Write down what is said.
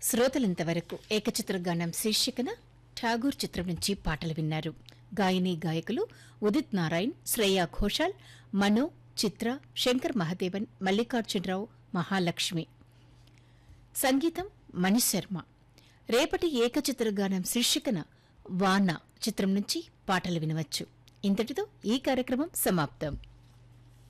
శ్రోతలంతవరకు ఏకచిత్రగానం శీర్షికన ఠాగూర్ చిత్రం నుంచి పాటలు విన్నారు. గాయని గాయకులు ఉదిత్ నారాయణ్, శ్రేయా ఘోషాల్, మనో, చిత్ర, శంకర్ మహదేవన్, మల్లికార్జునరావు, మహాలక్ష్మి. సంగీతం మణిశర్మ. రేపటి ఏకచిత్రగానం శీర్షికన వాన చిత్రం నుంచి పాటలు వినవచ్చు. ఇంతటితో ఈ కార్యక్రమం సమాప్తం.